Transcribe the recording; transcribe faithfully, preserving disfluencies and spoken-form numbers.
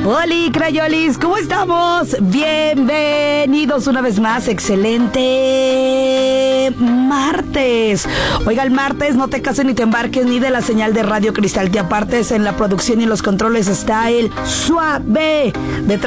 Oli, Crayolis, ¿cómo estamos? Bienvenidos una vez más. Excelente martes. Oiga, el martes no te cases ni te embarques ni de la señal de Radio Cristal. Te apartes. En la producción y los controles está el Suave. Detrás